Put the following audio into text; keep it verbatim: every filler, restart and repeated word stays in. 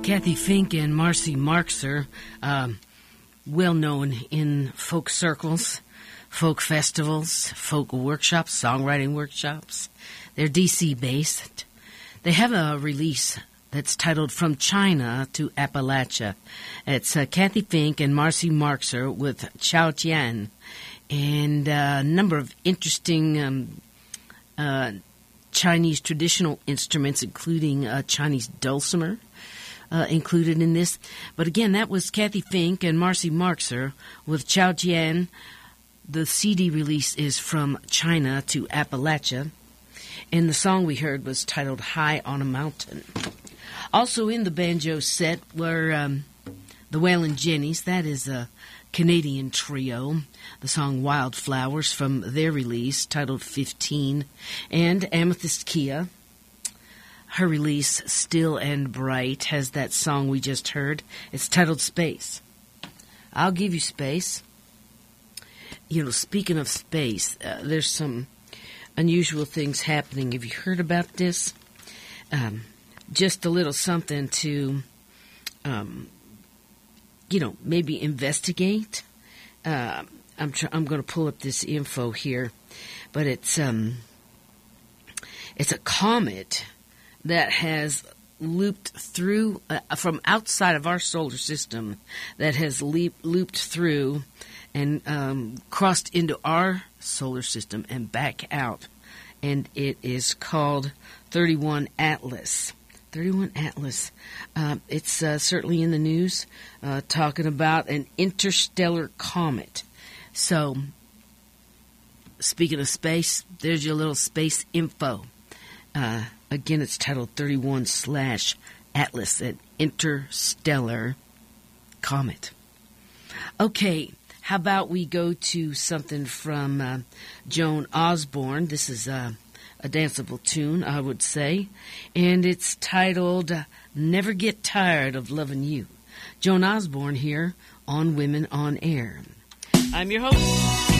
Kathy Fink and Marcy Marxer, um, well known in folk circles, folk festivals, folk workshops, songwriting workshops. They're D C based. They have a release that's titled From China to Appalachia. It's uh, Kathy Fink and Marcy Marxer with Chao Tian, and uh, a number of interesting um, uh, Chinese traditional instruments, including a Chinese dulcimer, uh, included in this. But again, that was Kathy Fink and Marcy Marxer with Chao Tian. The C D release is From China to Appalachia, and the song we heard was titled High on a Mountain. Also in the banjo set were um, the Waylon Jennings. That is a Canadian trio. The song Wildflowers from their release, titled fifteen. And Amethyst Kia, her release, Still and Bright, has that song we just heard. It's titled Space. I'll give you space. You know, speaking of space, uh, there's some unusual things happening. Have you heard about this? Um, just a little something to, um, you know, maybe investigate. Uh, I'm tr- I'm going to pull up this info here, but it's um, it's a comet that has looped through uh, from outside of our solar system, that has leap, looped through and um, crossed into our solar system and back out, and it is called thirty-one Atlas. thirty-one Atlas. Uh, it's uh, certainly in the news, uh, talking about an interstellar comet. So, speaking of space, there's your little space info. Uh, again, it's titled thirty-one slash Atlas, an interstellar comet. Okay, how about we go to something from uh, Joan Osborne? This is uh, a danceable tune, I would say, and it's titled Never Get Tired of Loving You. Joan Osborne here on Women on Air. I'm your host,